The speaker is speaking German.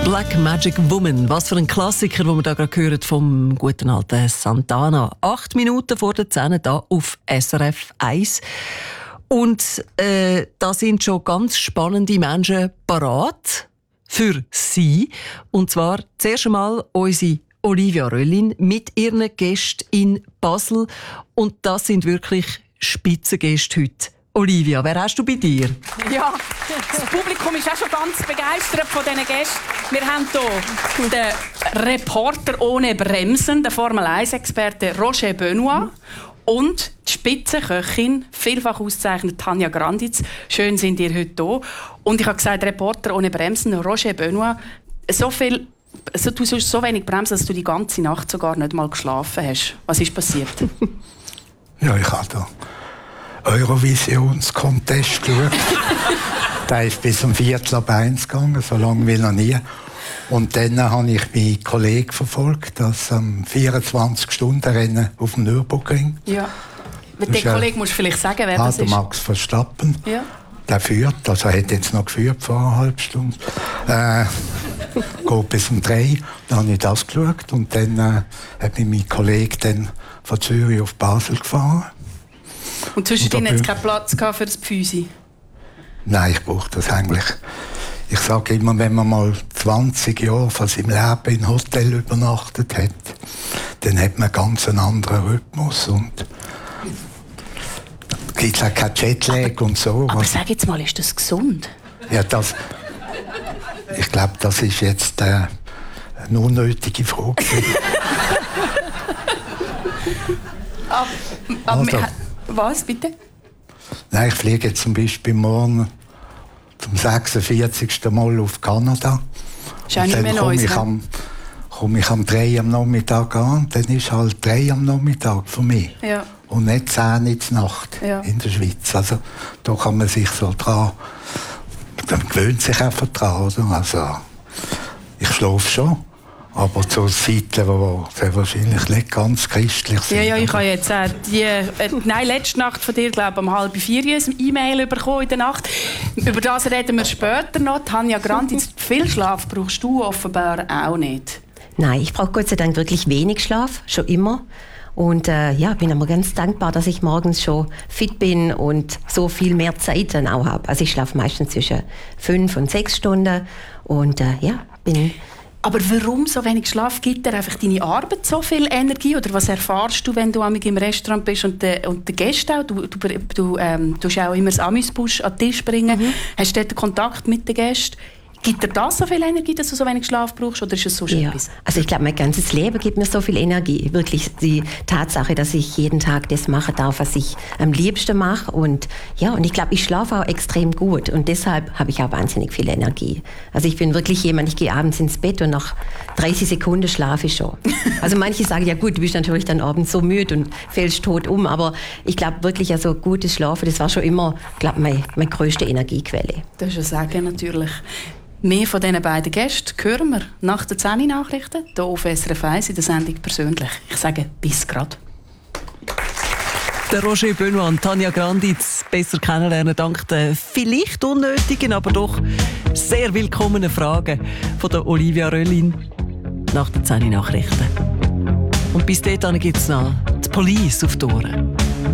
Black Magic Woman. Was für ein Klassiker, den wir da gerade hören vom guten alten Santana. 8 Minuten vor der 10 da auf SRF 1. Und da sind schon ganz spannende Menschen parat für Sie. Und zwar zuerst einmal unsere Olivia Röllin mit ihren Gästen in Basel. Und das sind wirklich Spitzengäste heute. Olivia, wer hast du bei dir? Ja, das Publikum ist auch schon ganz begeistert von diesen Gästen. Wir haben hier den Reporter ohne Bremsen, den Formel-1-Experte Roger Benoit und die Spitzenköchin, vielfach ausgezeichnet Tanja Granditz. Schön sind ihr heute hier. Und ich habe gesagt, Reporter ohne Bremsen, Roger Benoit. Du sollst so wenig bremsen, dass du die ganze Nacht sogar nicht mal geschlafen hast. Was ist passiert? Ja, ich habe da Eurovisions-Contest geschaut. Der ist bis um 1:45 gegangen, so lange wie noch nie. Und dann habe ich meinen Kollegen verfolgt, das 24-Stunden-Rennen auf dem Nürburgring. Ja. Den Kollegen musst du vielleicht sagen, wer das ist. Max Verstappen. Ja. Der führt, also er hat jetzt noch geführt vor einer halben Stunde. Geht bis um 3. Dann habe ich das geschaut und dann hat mich mein Kollege dann von Zürich auf Basel gefahren. Und zwischendrin hat es keinen Platz für das Pfüsi? Nein, ich brauche das eigentlich. Ich sage immer, wenn man mal 20 Jahre von seinem Leben in Hotel übernachtet hat, dann hat man ganz einen anderen Rhythmus und es gibt auch kein Jetlag und so. Aber sag jetzt mal, ist das gesund? Ja, ich glaube, das ist jetzt eine unnötige Frage. Was, bitte? Nein, ich fliege jetzt zum Beispiel morgen zum 46. Mal auf Kanada. Ist auch nicht mehr neu, komme ich am 3 am Nachmittag an, dann ist halt 3 am Nachmittag für mich. Ja. Und nicht 10 in der Nacht in der Schweiz. Also da kann man sich so dran, man gewöhnt sich einfach dran. Oder? Also, ich schlafe schon. Aber zu Zeiten, die sehr wahrscheinlich nicht ganz christlich sind. Ja, ich habe jetzt letzte Nacht von dir, glaube ich, um 3:30 eine E-Mail bekommen in der Nacht. Über das reden wir später noch. Tanja Granditz, viel Schlaf brauchst du offenbar auch nicht. Nein, ich brauche Gott sei Dank wirklich wenig Schlaf, schon immer. Und bin aber ganz dankbar, dass ich morgens schon fit bin und so viel mehr Zeit dann auch habe. Also ich schlafe meistens zwischen 5 und 6 Stunden und bin... Aber warum so wenig Schlaf? Gibt dir einfach deine Arbeit so viel Energie? Oder was erfahrst du, wenn du im Restaurant bist und der Gäste auch? Du tust auch immer das Amüsbusch an den Tisch bringen. Hast du dort Kontakt mit den Gästen? Gibt dir das so viel Energie, dass du so wenig Schlaf brauchst? Oder ist es so schön? Also ich glaube, mein ganzes Leben gibt mir so viel Energie. Wirklich die Tatsache, dass ich jeden Tag das machen darf, was ich am liebsten mache. Und ich glaube, ich schlafe auch extrem gut. Und deshalb habe ich auch wahnsinnig viel Energie. Also ich bin wirklich jemand, ich gehe abends ins Bett und nach 30 Sekunden schlafe ich schon. Also manche sagen, ja gut, du bist natürlich dann abends so müde und fällst tot um. Aber ich glaube wirklich, also gutes Schlafen, das war schon immer, glaube meine grösste Energiequelle. Das ist ja sagen natürlich. Mehr von diesen beiden Gästen hören wir nach den 10 Nachrichten hier auf SRF 1 in der Sendung «Persönlich». Ich sage bis grad. Der Roger Benoit und Tanja Granditz besser kennenlernen dank der vielleicht unnötigen, aber doch sehr willkommenen Fragen von der Olivia Röllin nach den 10 Nachrichten. Und bis dahin gibt es noch die Police auf die Ohren.